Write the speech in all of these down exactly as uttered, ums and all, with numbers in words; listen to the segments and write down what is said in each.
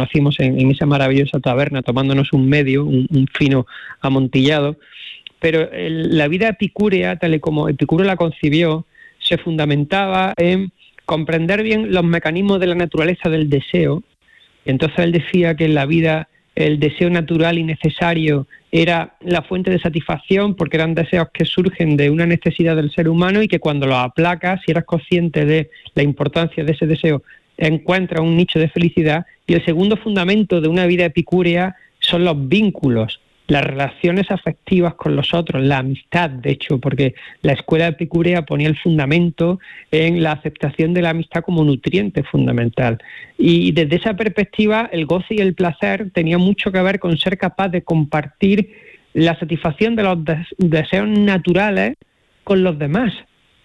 conocimos en, en esa maravillosa taberna, tomándonos un medio, un, un fino amontillado. Pero el, la vida epicúrea, tal y como Epicuro la concibió, se fundamentaba en comprender bien los mecanismos de la naturaleza del deseo. Entonces él decía que en la vida el deseo natural y necesario era la fuente de satisfacción, porque eran deseos que surgen de una necesidad del ser humano y que cuando los aplacas, si eres consciente de la importancia de ese deseo, encuentras un nicho de felicidad. Y el segundo fundamento de una vida epicúrea son los vínculos, las relaciones afectivas con los otros, la amistad, de hecho, porque la escuela epicúrea ponía el fundamento en la aceptación de la amistad como nutriente fundamental. Y desde esa perspectiva, el goce y el placer tenían mucho que ver con ser capaz de compartir la satisfacción de los des- deseos naturales con los demás.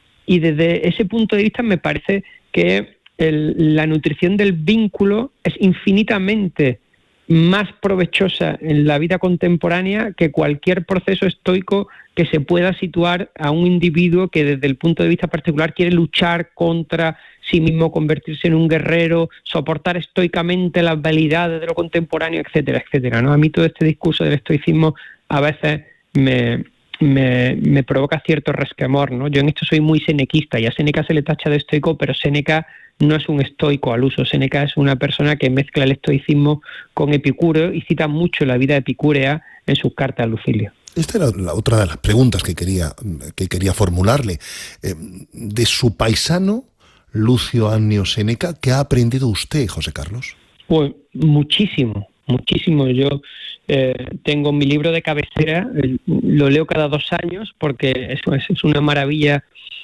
Y desde ese punto de vista me parece que el, la nutrición del vínculo es infinitamente más provechosa en la vida contemporánea que cualquier proceso estoico que se pueda situar a un individuo que desde el punto de vista particular quiere luchar contra sí mismo, convertirse en un guerrero, soportar estoicamente las validades de lo contemporáneo, etcétera, etcétera, ¿no? A mí todo este discurso del estoicismo a veces me, me, me provoca cierto resquemor, ¿no? Yo en esto soy muy senequista y a Séneca se le tacha de estoico, pero Séneca no es un estoico al uso. Séneca es una persona que mezcla el estoicismo con Epicuro y cita mucho la vida epicúrea en sus cartas a Lucilio. Esta era la otra de las preguntas que quería, que quería formularle. Eh, de su paisano, Lucio Annio Séneca, ¿qué ha aprendido usted, José Carlos? Pues muchísimo, muchísimo. Yo eh, tengo mi libro de cabecera, eh, lo leo cada dos años porque eso es, es una maravilla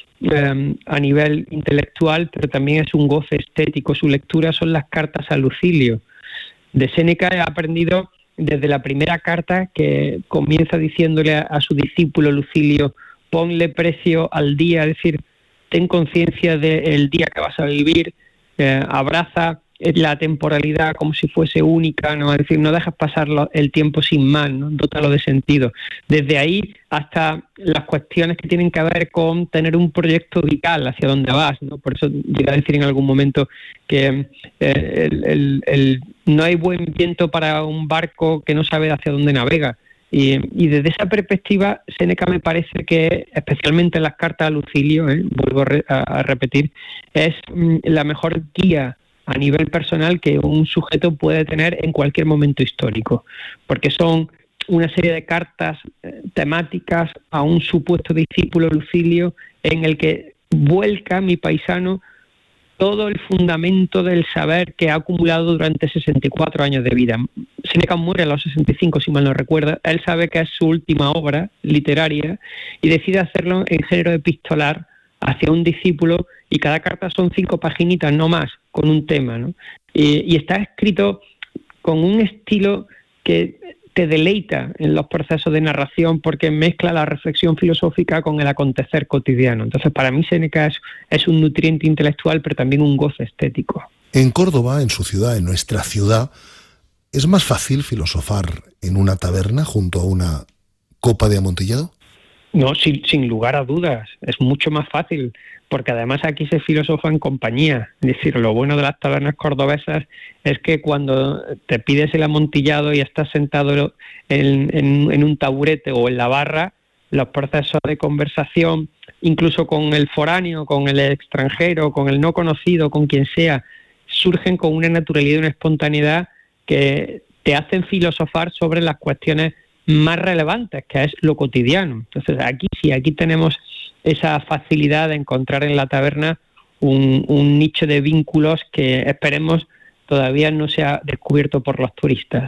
eh, a nivel intelectual, pero también es un goce estético. Su lectura son las cartas a Lucilio. De Séneca he aprendido desde la primera carta, que comienza diciéndole a, a su discípulo Lucilio: ponle precio al día, es decir, ten conciencia del día que vas a vivir, eh, abraza la temporalidad como si fuese única, ¿no? Es decir, no dejas pasar lo, el tiempo sin más, ¿no? Dótalo de sentido. Desde ahí hasta las cuestiones que tienen que ver con tener un proyecto vital hacia dónde vas, ¿no? Por eso llegué a decir en algún momento que eh, el, el, el, no hay buen viento para un barco que no sabe hacia dónde navega. Y, y desde esa perspectiva, Séneca me parece que, especialmente en las cartas a Lucilio, ¿eh? vuelvo a, re, a, a repetir, es mm, la mejor guía a nivel personal que un sujeto puede tener en cualquier momento histórico, porque son una serie de cartas eh, temáticas a un supuesto discípulo Lucilio, en el que vuelca mi paisano todo el fundamento del saber que ha acumulado durante sesenta y cuatro años de vida. Séneca muere a los sesenta y cinco, si mal no recuerdo. Él sabe que es su última obra literaria y decide hacerlo en género epistolar hacia un discípulo, y cada carta son cinco paginitas, no más, con un tema, ¿no? Y, y está escrito con un estilo que te deleita en los procesos de narración, porque mezcla la reflexión filosófica con el acontecer cotidiano. Entonces, para mí Séneca es, es un nutriente intelectual, pero también un goce estético. En Córdoba, en su ciudad, en nuestra ciudad, ¿es más fácil filosofar en una taberna junto a una copa de amontillado? No, sin, sin lugar a dudas, es mucho más fácil, porque además aquí se filosofa en compañía. Es decir, lo bueno de las tabernas cordobesas es que cuando te pides el amontillado y estás sentado en, en, en un taburete o en la barra, los procesos de conversación, incluso con el foráneo, con el extranjero, con el no conocido, con quien sea, surgen con una naturalidad y una espontaneidad que te hacen filosofar sobre las cuestiones más relevantes, que es lo cotidiano. Entonces aquí sí, aquí tenemos esa facilidad de encontrar en la taberna un, un nicho de vínculos que esperemos todavía no se ha descubierto por los turistas.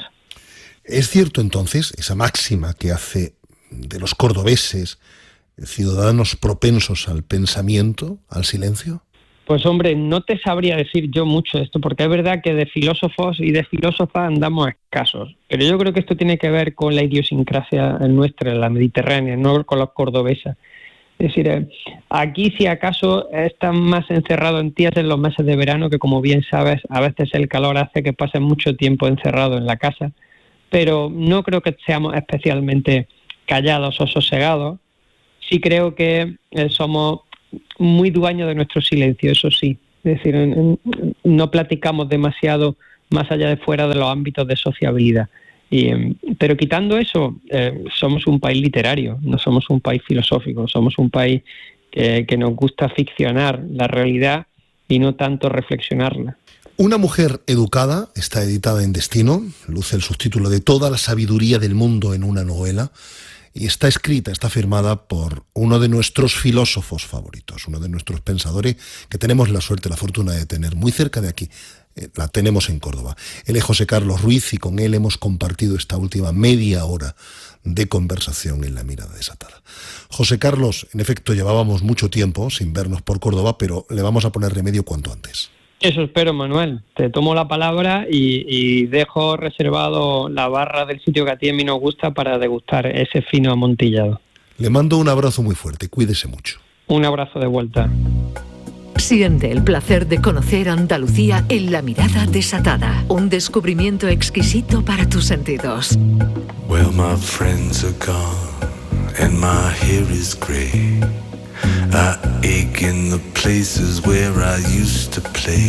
¿Es cierto entonces esa máxima que hace de los cordobeses ciudadanos propensos al pensamiento, al silencio? Pues hombre, no te sabría decir yo mucho de esto, porque es verdad que de filósofos y de filósofas andamos escasos, pero yo creo que esto tiene que ver con la idiosincrasia nuestra, la mediterránea, no con los cordobeses. Es decir, aquí si acaso están más encerrados en tías en los meses de verano, que como bien sabes, a veces el calor hace que pasen mucho tiempo encerrados en la casa, pero no creo que seamos especialmente callados o sosegados. Sí creo que eh, somos muy dueños de nuestro silencio, eso sí. Es decir, no platicamos demasiado más allá de fuera de los ámbitos de sociabilidad. Y, pero quitando eso, eh, somos un país literario, no somos un país filosófico, somos un país que, que nos gusta ficcionar la realidad y no tanto reflexionarla. Una mujer educada está editada en Destino, luce el subtítulo de Toda la sabiduría del mundo en una novela, y está escrita, está firmada por uno de nuestros filósofos favoritos, uno de nuestros pensadores que tenemos la suerte, la fortuna de tener muy cerca de aquí. Eh, la tenemos en Córdoba. Él es José Carlos Ruiz y con él hemos compartido esta última media hora de conversación en La Mirada Desatada. José Carlos, en efecto, llevábamos mucho tiempo sin vernos por Córdoba, pero le vamos a poner remedio cuanto antes. Eso espero, Manuel. Te tomo la palabra y, y dejo reservado la barra del sitio que a ti y a mí nos gusta para degustar ese fino amontillado. Le mando un abrazo muy fuerte, cuídese mucho. Un abrazo de vuelta. Siente el placer de conocer Andalucía en La Mirada Desatada. Un descubrimiento exquisito para tus sentidos. Well, my friends are gone and my hair is gray. I ache in the places where I used to play.